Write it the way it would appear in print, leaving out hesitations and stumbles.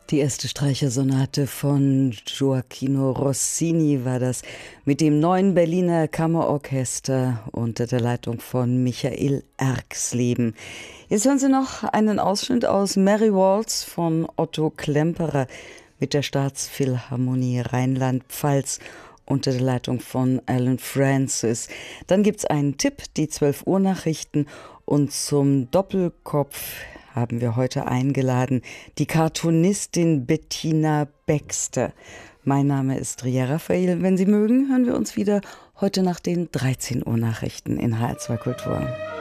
Die erste Streichersonate von Gioachino Rossini war das mit dem neuen Berliner Kammerorchester unter der Leitung von Michael Erxleben. Jetzt hören Sie noch einen Ausschnitt aus Mary Waltz von Otto Klemperer mit der Staatsphilharmonie Rheinland-Pfalz unter der Leitung von Alan Francis. Dann gibt's einen Tipp, die 12 Uhr Nachrichten, und zum Doppelkopf haben wir heute eingeladen die Cartoonistin Bettina Baxter. Mein Name ist Ria Raphael. Wenn Sie mögen, hören wir uns wieder heute nach den 13 Uhr Nachrichten in HR2 Kultur.